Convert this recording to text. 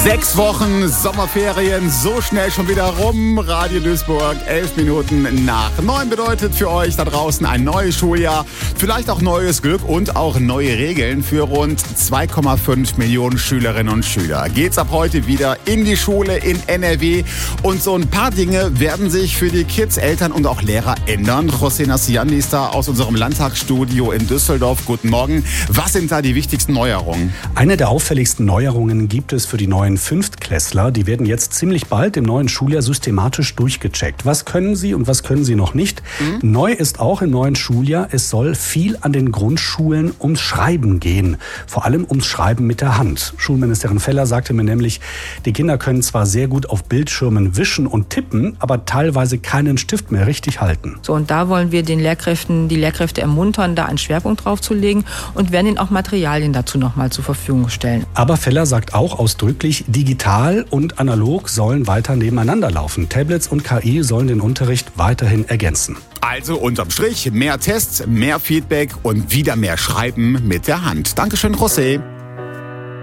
6 Wochen Sommerferien, so schnell schon wieder rum. Radio Duisburg, 11 Minuten nach 9 bedeutet für euch da draußen ein neues Schuljahr. Vielleicht auch neues Glück und auch neue Regeln für rund 2,5 Millionen Schülerinnen und Schüler. Geht's ab heute wieder in die Schule in NRW. Und so ein paar Dinge werden sich für die Kids, Eltern und auch Lehrer ändern. José Nassiandi ist da aus unserem Landtagsstudio in Düsseldorf. Guten Morgen. Was sind da die wichtigsten Neuerungen? Eine der auffälligsten Neuerungen gibt es für die neuen Fünftklässler. Die werden jetzt ziemlich bald im neuen Schuljahr systematisch durchgecheckt. Was können sie und was können sie noch nicht? Neu ist auch im neuen Schuljahr, es soll viel an den Grundschulen ums Schreiben gehen. Vor allem ums Schreiben mit der Hand. Schulministerin Feller sagte mir nämlich, die Kinder können zwar sehr gut auf Bildschirmen wischen und tippen, aber teilweise keinen Stift mehr richtig halten. So, und da wollen wir die Lehrkräfte ermuntern, da einen Schwerpunkt drauf zu legen und werden ihnen auch Materialien dazu nochmal zur Verfügung stellen. Aber Feller sagt auch ausdrücklich, digital und analog sollen weiter nebeneinander laufen. Tablets und KI sollen den Unterricht weiterhin ergänzen. Also unterm Strich mehr Tests, mehr Feedback und wieder mehr Schreiben mit der Hand. Dankeschön, José.